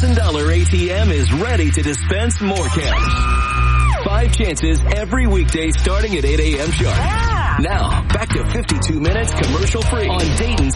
$1,000 ATM is ready to dispense more cash. 5 chances every weekday starting at 8 a.m. sharp. Yeah. Now, back to 52 minutes commercial free on Dayton's